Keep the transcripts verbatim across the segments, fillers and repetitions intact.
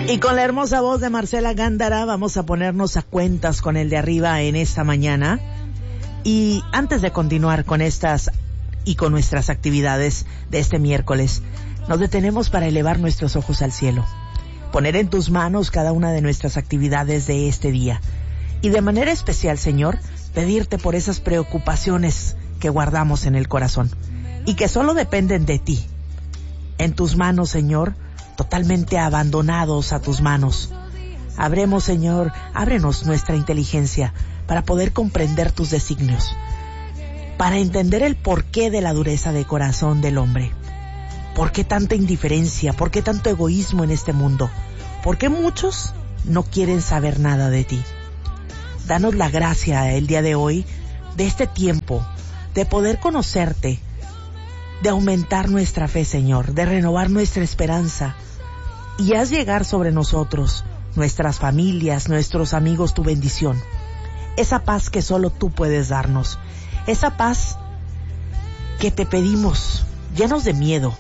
Y con la hermosa voz de Marcela Gándara vamos a ponernos a cuentas con el de arriba en esta mañana. Y antes de continuar con estas y con nuestras actividades de este miércoles, nos detenemos para elevar nuestros ojos al cielo, poner en tus manos cada una de nuestras actividades de este día. Y de manera especial, Señor, pedirte por esas preocupaciones que guardamos en el corazón y que solo dependen de ti. En tus manos, Señor, totalmente abandonados a tus manos. Abremos, Señor, ábrenos nuestra inteligencia para poder comprender tus designios, para entender el porqué de la dureza de corazón del hombre. ¿Por qué tanta indiferencia? ¿Por qué tanto egoísmo en este mundo? ¿Por qué muchos no quieren saber nada de ti? Danos la gracia el día de hoy, de este tiempo, de poder conocerte, de aumentar nuestra fe, Señor, de renovar nuestra esperanza, y haz llegar sobre nosotros, nuestras familias, nuestros amigos, tu bendición. Esa paz que solo tú puedes darnos, esa paz que te pedimos, llenos de miedo.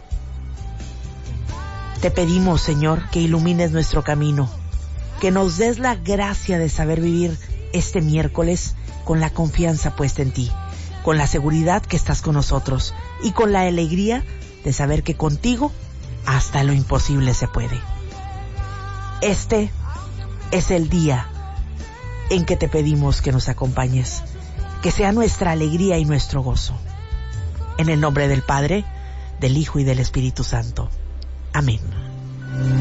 Te pedimos, Señor, que ilumines nuestro camino, que nos des la gracia de saber vivir este miércoles con la confianza puesta en ti, con la seguridad que estás con nosotros y con la alegría de saber que contigo hasta lo imposible se puede. Este es el día en que te pedimos que nos acompañes, que sea nuestra alegría y nuestro gozo. En el nombre del Padre, del Hijo y del Espíritu Santo. Amén.